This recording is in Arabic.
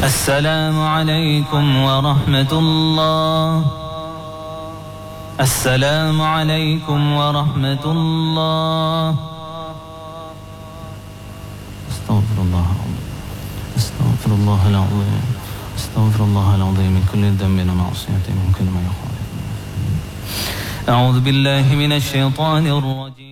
السلام عليكم ورحمة الله. السلام عليكم ورحمة الله. استغفر الله العظيم. استغفر الله العظيم. استغفر الله العظيم من كل ذنب ومعصية من كل ما يخالف. أعوذ بالله من الشيطان الرجيم.